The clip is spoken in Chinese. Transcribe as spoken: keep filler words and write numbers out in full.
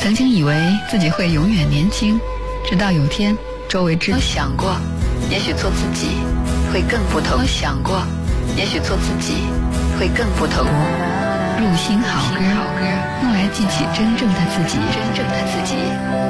曾经以为自己会永远年轻，直到有天周围知想过，也许做自己会更不同。想过，也许做自己会更不同。入心好歌，用来记起真正的自己，真正的自己。